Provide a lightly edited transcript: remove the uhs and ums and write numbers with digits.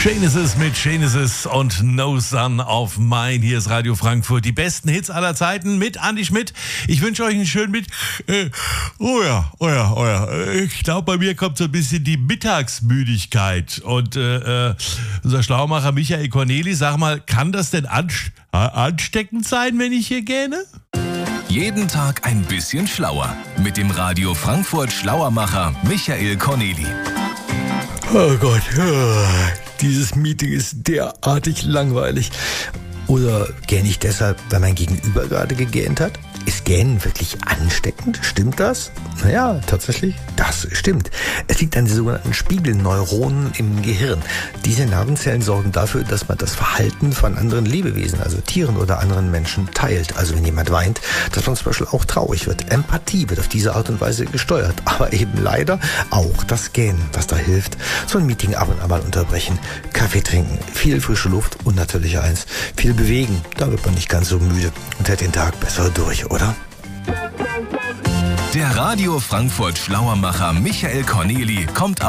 Genesis mit Genesis und No Sun of Mine. Hier ist Radio Frankfurt. Die besten Hits aller Zeiten mit Andi Schmidt. Ich wünsche euch einen schönen Oh ja. Ich glaube, bei mir kommt so ein bisschen die Mittagsmüdigkeit. Und unser Schlaumacher Michael Corneli, sag mal, kann das denn ansteckend sein, wenn ich hier gähne? Jeden Tag ein bisschen schlauer. Mit dem Radio Frankfurt Schlauermacher Michael Corneli. Oh Gott, dieses Meeting ist derartig langweilig. Oder gähne ich deshalb, weil mein Gegenüber gerade gegähnt hat? Ist Gähnen wirklich ansteckend? Stimmt das? Naja, tatsächlich, das stimmt. Es liegt an den sogenannten Spiegelneuronen im Gehirn. Diese Nervenzellen sorgen dafür, dass man das Verhalten von anderen Lebewesen, also Tieren oder anderen Menschen, teilt. Also wenn jemand weint, dass man zum Beispiel auch traurig wird. Empathie wird auf diese Art und Weise gesteuert. Aber eben leider auch das Gähnen, was da hilft. So ein Meeting ab und an mal unterbrechen, Kaffee trinken, viel frische Luft und natürlich eins, viel bewegen. Da wird man nicht ganz so müde und hält den Tag besser durch, oder? Der Radio Frankfurt Schlauermacher Michael Corneli kommt